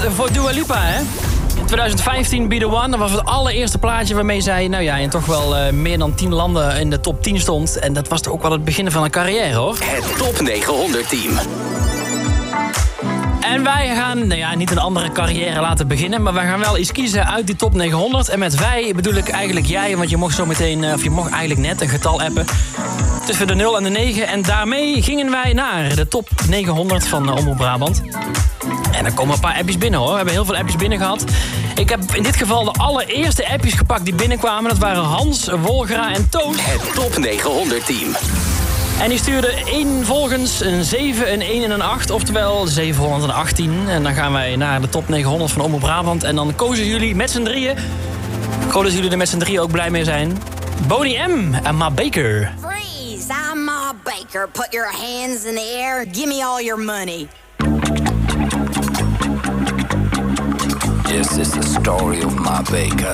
voor Dua Lipa, hè? In 2015, Be The One, dat was het allereerste plaatje waarmee zij... nou ja, in toch wel meer dan 10 landen in de top 10 stond. En dat was toch ook wel het begin van een carrière, hoor. Het Top 900 Team. En wij gaan, nou ja, niet een andere carrière laten beginnen... maar wij gaan wel iets kiezen uit die top 900. En met wij bedoel ik eigenlijk jij, want je mocht zo meteen... of je mocht eigenlijk net een getal appen tussen de 0 en de 9. En daarmee gingen wij naar de top 900 van Omroep Brabant. En er komen een paar appjes binnen, hoor. We hebben heel veel appjes binnen gehad. Ik heb in dit geval de allereerste appjes gepakt die binnenkwamen. Dat waren Hans, Wolgra en Toos. Het Top 900 Team. En die stuurde volgens een 7, een 1 en een 8, oftewel 718. En dan gaan wij naar de top 900 van Omroep Brabant. En dan kozen jullie met z'n drieën. Ik hoop dat jullie er met z'n drieën ook blij mee zijn. Boney M. en Ma Baker. Freeze, I'm Ma Baker. Put your hands in the air. Give me all your money. This is the story of Ma Baker.